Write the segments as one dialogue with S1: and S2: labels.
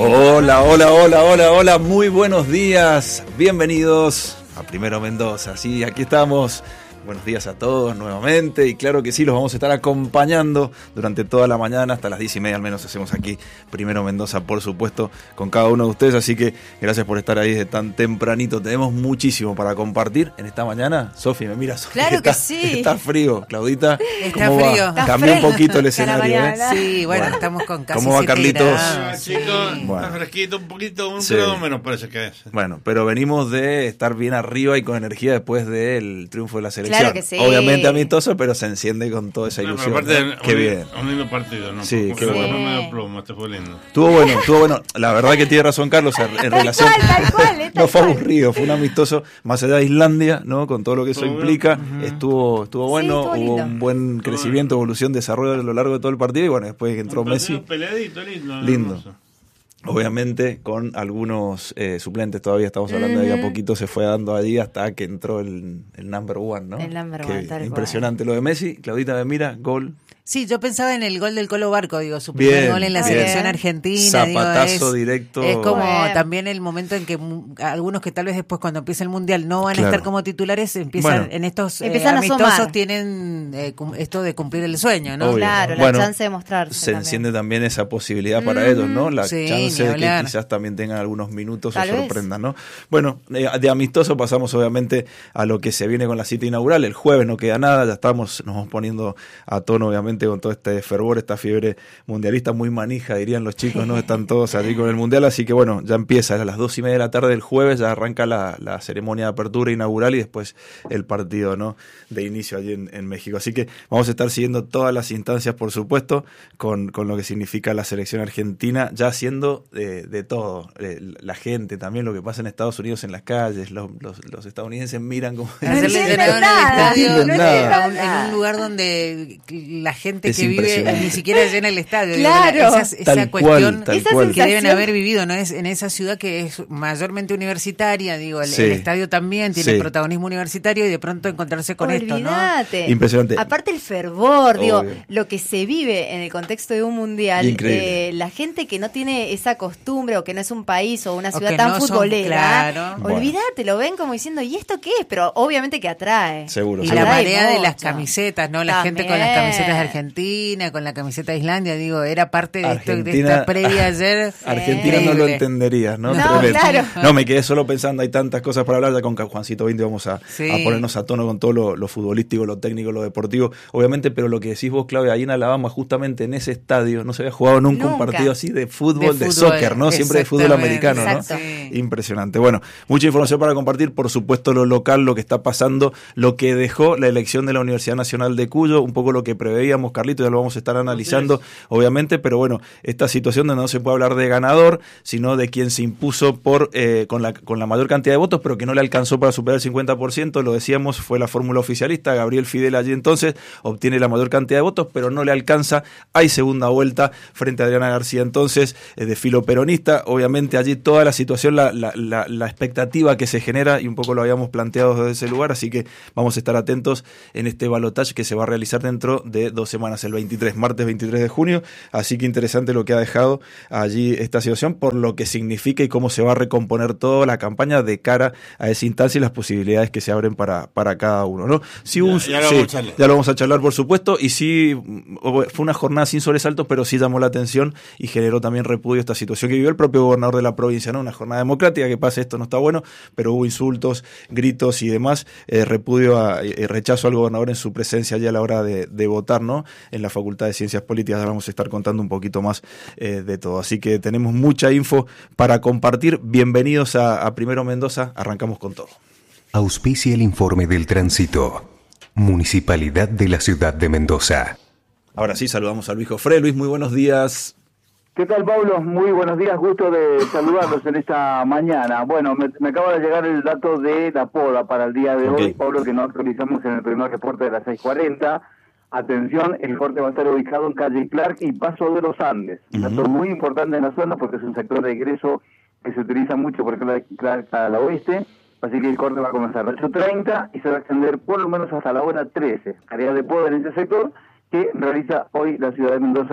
S1: Hola, hola, hola, hola, hola, muy buenos días, bienvenidos a Primero Mendoza. Sí, aquí estamos. Buenos días a todos nuevamente y claro que sí, los vamos a estar acompañando durante toda la mañana, hasta las 10:30 al menos hacemos aquí Primero Mendoza, por supuesto, con cada uno de ustedes, así que gracias por estar ahí desde tan tempranito. Tenemos muchísimo para compartir en esta mañana. Sofi, me mira, Sofi.
S2: Claro que sí.
S1: Está frío, Claudita.
S2: Está frío.
S1: Cambió un poquito el escenario, ¿eh?
S2: Sí, bueno, estamos con casi
S1: ¿Cómo va, Carlitos?
S2: grados.
S3: Chicos,
S1: Bueno.
S3: está fresquito, un poquito, un
S1: Sí.
S3: grado menos parece que es.
S1: Bueno, pero venimos de estar bien arriba y con energía después del triunfo de la selección.
S2: Claro que sí.
S1: Obviamente amistoso, pero se enciende con toda esa ilusión.
S3: Aparte,
S1: ¿no? Qué bien.
S3: Un lindo partido, ¿no?
S1: Sí, qué bueno.
S3: No me dio plomo, este fue lindo.
S1: Estuvo bueno. La verdad que tiene razón Carlos en relación.
S4: Tal cual,
S1: No fue aburrido, fue un amistoso más allá de Islandia, ¿no? Con todo lo que eso
S3: Estuvo
S1: implica. Estuvo bueno,
S4: estuvo
S1: hubo
S4: lindo.
S1: un buen crecimiento, evolución, desarrollo a lo largo de todo el partido y bueno, después que entró
S3: Un
S1: Messi.
S3: partido peleadito, lindo.
S1: Lindo.
S3: Hermoso.
S1: Obviamente con algunos suplentes todavía, estamos hablando de que a poquito se fue dando allí hasta que entró el number one, ¿no?
S4: El number
S1: Qué
S4: one,
S1: bien,
S4: tal
S1: impresionante lo de Messi. Claudita me mira, gol.
S2: Sí, yo pensaba en el gol del Colo Barco, digo, su primer
S1: Bien,
S2: gol en la
S1: bien.
S2: selección argentina.
S1: Zapatazo
S2: digo,
S1: directo.
S2: Es como
S4: Bueno.
S2: también el momento en que algunos que tal vez después cuando empiece el Mundial no van
S1: Claro.
S2: a estar como titulares, empiezan
S1: Bueno.
S2: en estos
S4: Empiezan a
S2: amistosos
S4: asomar.
S2: tienen esto de cumplir el sueño, ¿no?
S1: Obvio.
S4: Claro,
S1: Bueno,
S4: la chance de mostrarse.
S1: Se
S4: también.
S1: enciende también esa posibilidad para ellos, ¿no? La
S2: Sí,
S1: chance
S2: ni
S1: de que
S2: hablar.
S1: quizás también tengan algunos minutos
S4: Tal
S1: o
S4: vez.
S1: sorprendan, ¿no? Bueno, de amistoso pasamos obviamente a lo que se viene con la cita inaugural. El jueves no queda nada, ya nos vamos poniendo a tono obviamente con todo este fervor, esta fiebre mundialista muy manija, dirían los chicos, ¿no? Están todos allí con el mundial, así que bueno, ya empieza a las 2:30 de la tarde del jueves, ya arranca la ceremonia de apertura inaugural y después el partido, ¿no? De inicio allí en México. Así que vamos a estar siguiendo todas las instancias, por supuesto, con lo que significa la selección argentina, ya haciendo de todo. La gente también, lo que pasa en Estados Unidos en las calles, los estadounidenses miran como...
S4: No
S2: Hacerle
S4: entienden
S2: llenado en el
S4: nada,
S2: estadio,
S1: no entienden nada.
S2: en un lugar donde la gente
S1: Es
S2: que vive
S1: impresionante.
S2: ni siquiera llena el estadio. Digo,
S4: Claro.
S2: esa
S1: Tal
S2: cuestión
S1: cual, tal
S4: Esa
S1: cual.
S2: que deben
S4: sensación.
S2: haber vivido, ¿no? Es en esa ciudad que es mayormente universitaria, digo,
S1: Sí.
S2: el estadio también tiene
S1: Sí.
S2: protagonismo universitario y de pronto encontrarse con esto, ¿no?
S4: Olvídate.
S1: Impresionante.
S4: Aparte el fervor, digo,
S1: Obvio.
S4: lo que se vive en el contexto de un mundial,
S1: Increíble.
S4: la gente que no tiene esa costumbre o que no es un país o una
S2: O
S4: ciudad
S2: que
S4: tan
S2: no son,
S4: futbolera,
S2: claro.
S4: olvídate, lo ven como diciendo, ¿y esto qué es? Pero obviamente que atrae.
S1: Seguro,
S2: Y
S1: seguro.
S2: la
S4: Atrae
S2: marea de las
S4: mucho.
S2: camisetas, ¿no? La gente con las
S4: También.
S2: camisetas de Argentina, con la camiseta de Islandia, digo, era parte de, de
S1: Argentina-
S2: esta previa ayer.
S1: Argentina no lo
S2: Increíble.
S1: entenderías, ¿no?
S4: No,
S1: Tremendo.
S4: claro.
S1: No, me quedé solo pensando, hay tantas cosas para hablar, ya con Juancito 20 vamos a
S2: Sí.
S1: ponernos a tono con todo lo futbolístico, lo técnico, lo deportivo, obviamente, pero lo que decís vos, Claudia, ahí en Alabama, justamente en ese estadio, no se había jugado nunca un
S4: Nunca.
S1: partido así de fútbol, de
S2: fútbol,
S1: soccer, ¿no? Siempre de fútbol
S2: exactamente.
S1: americano, ¿no?
S4: Exacto.
S2: Sí.
S1: Impresionante. Bueno, mucha información para compartir, por supuesto lo local, lo que está pasando, lo que dejó la elección de la Universidad Nacional de Cuyo, un poco lo que preveíamos, Carlito, ya lo vamos a estar analizando, obviamente, pero bueno, esta situación donde no se puede hablar de ganador, sino de quien se impuso con la mayor cantidad de votos, pero que no le alcanzó para superar el 50%, lo decíamos, fue la fórmula oficialista, Gabriel Fidel allí entonces obtiene la mayor cantidad de votos, pero no le alcanza, hay segunda vuelta frente a Adriana García entonces, de filo peronista, obviamente allí toda la situación, la expectativa que se genera, y un poco lo habíamos planteado desde ese lugar, así que vamos a estar atentos en este balotaje que se va a realizar dentro de 2 semanas, el martes 23 de junio, así que interesante lo que ha dejado allí esta situación, por lo que significa y cómo se va a recomponer toda la campaña de cara a esa instancia y las posibilidades que se abren para cada uno, ¿no? Sí,
S3: Ya lo vamos a charlar.
S1: ya lo vamos a charlar, por supuesto, y sí, fue una jornada sin sobresaltos, pero sí llamó la atención y generó también repudio esta situación que vivió el propio gobernador de la provincia, ¿no? Una jornada democrática, que pase esto no está bueno, pero hubo insultos, gritos y demás, repudio rechazo al gobernador en su presencia allí a la hora de votar, ¿no? En la Facultad de Ciencias Políticas, ya vamos a estar contando un poquito más de todo, así que tenemos mucha info para compartir. Bienvenidos a Primero Mendoza, arrancamos con todo.
S5: Auspicia el informe del tránsito. Municipalidad de la Ciudad de Mendoza.
S1: Ahora sí, saludamos a Luis Jofré. Luis, muy buenos días.
S6: ¿Qué tal, Pablo? Muy buenos días, gusto de saludarlos en esta mañana. Bueno, me acaba de llegar el dato de la poda para el día de
S1: Ok.
S6: hoy, Pablo, que no actualizamos en el primer reporte de las 6:40. Atención, el corte va a estar ubicado en calle Clark y Paso de los Andes. Un dato muy importante en la zona porque es un sector de ingreso que se utiliza mucho por calle Clark al oeste. Así que el corte va a comenzar a las 8:30 y se va a extender por lo menos hasta la hora 13. Tarea de poda en ese sector que realiza hoy la ciudad de Mendoza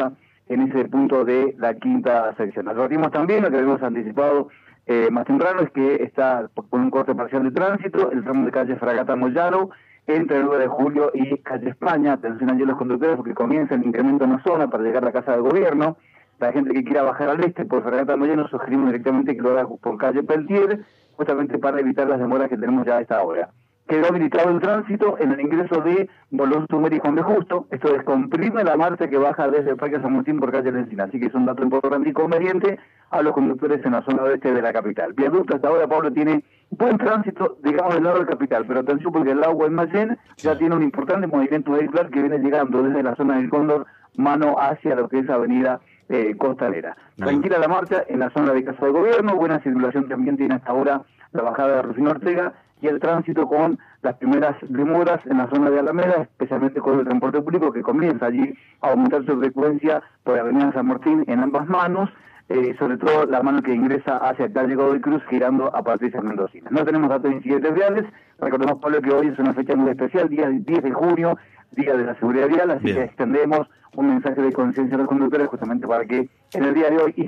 S6: en ese punto de la quinta sección. Advertimos también, lo que habíamos anticipado más temprano, es que está con un corte parcial de tránsito, el tramo de calle Fragata Moyano, entre el 9 de julio y calle España. Atención allí a los conductores porque comienza el incremento en la zona para llegar a la Casa del Gobierno. La gente que quiera bajar al este por Fragata Moyano, sugerimos directamente que lo haga por calle Peltier, justamente para evitar las demoras que tenemos ya a esta hora. Quedó habilitado el tránsito en el ingreso de Bolón Sumer y Juan de Justo. Esto descomprime la marcha que baja desde el Parque San Martín por calle Lencina. Así que es un dato importante y conveniente a los conductores en la zona oeste de la capital. Viaducto hasta ahora, Pablo, tiene buen tránsito, digamos, del lado de la capital, pero atención porque el agua en Mayén ya tiene un importante movimiento vehicular que viene llegando desde la zona del Cóndor, mano hacia lo que es avenida Costanera. Tranquila la marcha en la zona de Casa de Gobierno, buena circulación también tiene hasta ahora la bajada de Rufino Ortega, y el tránsito con las primeras demoras en la zona de Alameda, especialmente con el transporte público que comienza allí a aumentar su frecuencia por la avenida San Martín en ambas manos, sobre todo la mano que ingresa hacia calle Godoy Cruz girando a Patricia Mendocina. No tenemos datos de incidentes viales, recordemos, Pablo, que hoy es una fecha muy especial, día 10 de junio, Día de la Seguridad Vial, así que extendemos un mensaje de conciencia a los conductores justamente para que en el día de hoy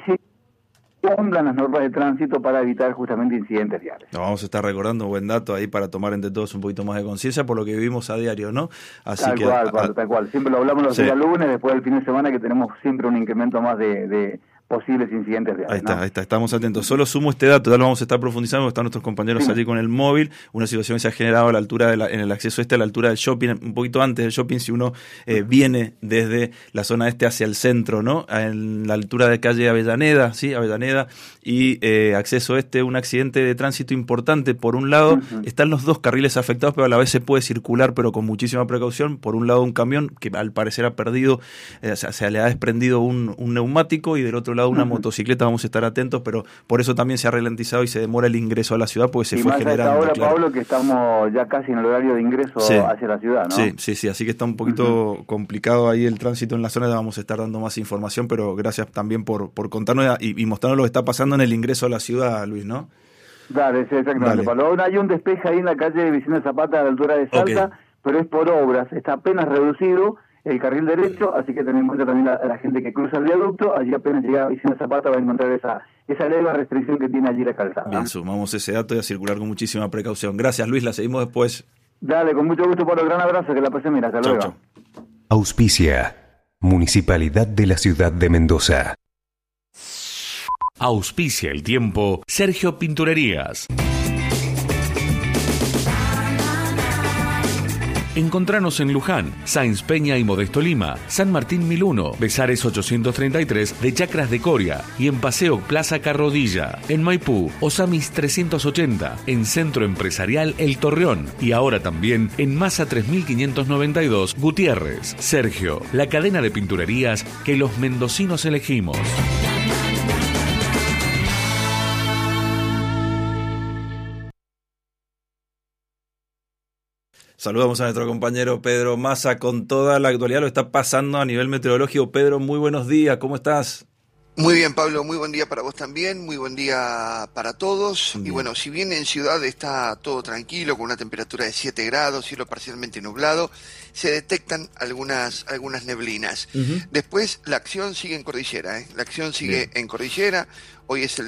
S6: cumplan las normas de tránsito para evitar justamente incidentes viales.
S1: Nos vamos a estar recordando un buen dato ahí para tomar entre todos un poquito más de conciencia por lo que vivimos a diario, ¿no? Así
S6: tal
S1: que
S6: cual, Pablo, tal cual. Siempre lo hablamos los días lunes, después del fin de semana, que tenemos siempre un incremento más de posibles incidentes viales.
S1: Ahí está, estamos atentos. Solo sumo este dato, ya lo vamos a estar profundizando, están nuestros compañeros allí con el móvil, una situación que se ha generado a la altura en el acceso a la altura del shopping, un poquito antes del shopping, si uno viene desde la zona este hacia el centro, ¿no? En la altura de calle Avellaneda, ¿sí? Avellaneda y acceso un accidente de tránsito importante. Por un lado, están los dos carriles afectados, pero a la vez se puede circular, pero con muchísima precaución. Por un lado, un camión que al parecer ha perdido, se le ha desprendido un neumático, y del otro lado una motocicleta. Vamos a estar atentos, pero por eso también se ha ralentizado y se demora el ingreso a la ciudad, porque se fue generando.
S6: Ahora,
S1: claro.
S6: Pablo, que estamos ya casi en el horario de ingreso hacia la ciudad, ¿no?
S1: Sí, así que está un poquito complicado ahí el tránsito en la zona. Ya vamos a estar dando más información, pero gracias también por contarnos y mostrarnos lo que está pasando en el ingreso a la ciudad, Luis, ¿no?
S6: Dale, sí, exactamente, Pablo. Ahora hay un despeje ahí en la calle Vicente Zapata a la altura de Salta, pero es por obras, está apenas reducido el carril derecho, así que tenemos en cuenta también la gente que cruza el viaducto. Allí apenas llega a Vicente Zapata va a encontrar esa leve restricción que tiene allí la calzada.
S1: Bien, sumamos ese dato y a circular con muchísima precaución. Gracias, Luis, la seguimos después.
S6: Dale, con mucho gusto, Pablo, gran abrazo, que la pasen bien, hasta luego.
S1: Chau.
S5: Auspicia, Municipalidad de la Ciudad de Mendoza.
S7: Auspicia el tiempo Sergio Pinturerías. Encontranos en Luján, Sáenz Peña y Modesto Lima, San Martín 1001, Besares 833 de Chacras de Coria y en Paseo Plaza Carrodilla. En Maipú, Osamis 380, en Centro Empresarial El Torreón y ahora también en Masa 3592 Gutiérrez. Sergio, la cadena de pinturerías que los mendocinos elegimos.
S1: Saludamos a nuestro compañero Pedro Massa con toda la actualidad, lo está pasando a nivel meteorológico. Pedro, muy buenos días, ¿cómo estás?
S8: Muy bien, Pablo, muy buen día para vos también, muy buen día para todos. Bien. Y bueno, si bien en ciudad está todo tranquilo, con una temperatura de 7 grados, cielo parcialmente nublado, se detectan algunas neblinas. Después la acción sigue en cordillera, La acción sigue en cordillera. Hoy es el